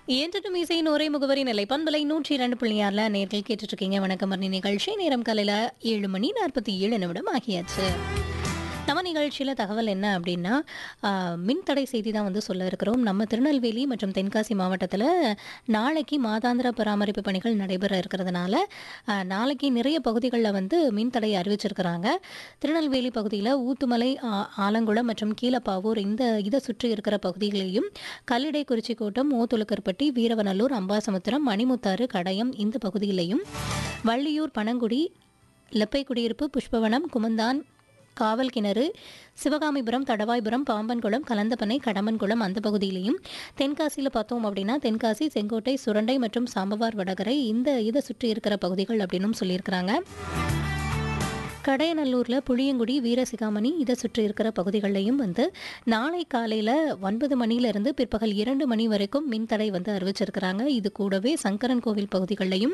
என்றும் இசையின் ஒரே முகவரி நிலை பண்பலை 102.6 நேர்கள் கேட்டுட்டு இருக்கீங்க. வணக்கம் மரணி நிகழ்ச்சி. நேரம் காலையில 7:47 ஆகியாச்சு. நம்ம நிகழ்ச்சியில் தகவல் என்ன அப்படின்னா, மின்தடை செய்தி தான் வந்து சொல்ல இருக்கிறோம். நம்ம திருநெல்வேலி மற்றும் தென்காசி மாவட்டத்தில் நாளைக்கு மாதாந்திர பராமரிப்பு பணிகள் நடைபெற இருக்கிறதுனால நாளைக்கு நிறைய பகுதிகளில் வந்து மின்தடை அறிவிச்சிருக்கிறாங்க. திருநெல்வேலி பகுதியில் ஊத்துமலை, ஆலங்குளம் மற்றும் கீழப்பாவூர் இதை சுற்றி இருக்கிற பகுதிகளையும், கல்லிடை, குறிச்சிக்கோட்டம், ஓத்துலுக்கர்பட்டி, வீரவநல்லூர், அம்பாசமுத்திரம், மணிமுத்தாறு, கடையம் இந்த பகுதியிலையும், வள்ளியூர், பனங்குடி, லெப்பை குடியிருப்பு, புஷ்பவனம், குமந்தான், காவல் கிணறு, சிவகாமிபுரம், தடவாய்புரம், பாம்பன்குளம், கலந்தப்பனை, கடம்பன்குளம் அந்த பகுதியிலையும், தென்காசியில் பார்த்தோம் அப்படின்னா தென்காசி, செங்கோட்டை, சுரண்டை மற்றும் சாம்பவார் வடகரை இதை சுற்றி இருக்கிற பகுதிகள் அப்படின்னு சொல்லியிருக்கிறாங்க. கடையநல்லூரில் புளியங்குடி, வீரசிகாமணி இதை சுற்றி இருக்கிற பகுதிகளிலையும் வந்து நாளை காலையில் 9 மணியிலிருந்து பிற்பகல் 2 மணி வரைக்கும் மின்தடை வந்து அறிவிச்சிருக்கிறாங்க. இது கூடவே சங்கரன் கோவில் பகுதிகளிலையும்,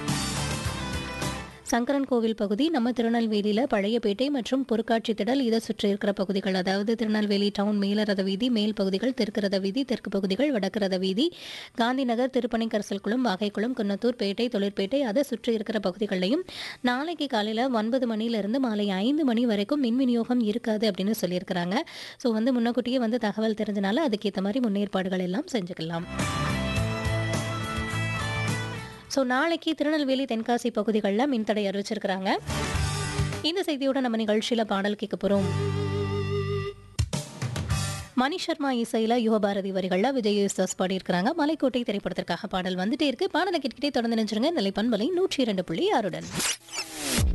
சங்கரன் கோவில் பகுதி நம்ம திருநெல்வேலியில் பழையப்பேட்டை மற்றும் பொருட்காட்சி திடல் இதை சுற்றி இருக்கிற பகுதிகள், அதாவது திருநெல்வேலி டவுன் மேலரத வீதி, மேல் பகுதிகள், தெற்கு ரத வீதி, தெற்கு பகுதிகள், வடக்கு ரத வீதி, காந்திநகர், திருப்பனைக்கரசல்குளம், வாகைக்குளம், குன்னத்தூர், பேட்டை, தொழிற்பேட்டை அதை சுற்றி இருக்கிற பகுதிகளிலையும் நாளைக்கு காலையில் 9 மணியிலிருந்து மாலை 5 மணி வரைக்கும் மின் விநியோகம் இருக்காது அப்படின்னு சொல்லியிருக்கிறாங்க. ஸோ வந்து முன்னக்கூட்டியே வந்து தகவல் தெரிஞ்சனால அதுக்கேற்ற மாதிரி முன்னேற்பாடுகள் எல்லாம் செஞ்சுக்கலாம். ஸோ நாளைக்கு திருநெல்வேலி, தென்காசி பகுதிகளில் மின்தடை அறிவிச்சிருக்கிறாங்க. இந்த செய்தியோட நம்ம நிகழ்ச்சியில் பாடல் கேட்க போகிறோம். மணி சர்மா இசையில் யுகபாரதி வரிகளில் விஜய் யேசுதாஸ் பாடியிருக்கிறாங்க. மலைக்கோட்டை திரைப்படத்திற்காக பாடல் வந்துட்டே இருக்கு. பாடலை கேட்டுக்கிட்டே தொடர்ந்து நினைச்சிருங்க. நிலை பண்பலை 102.6.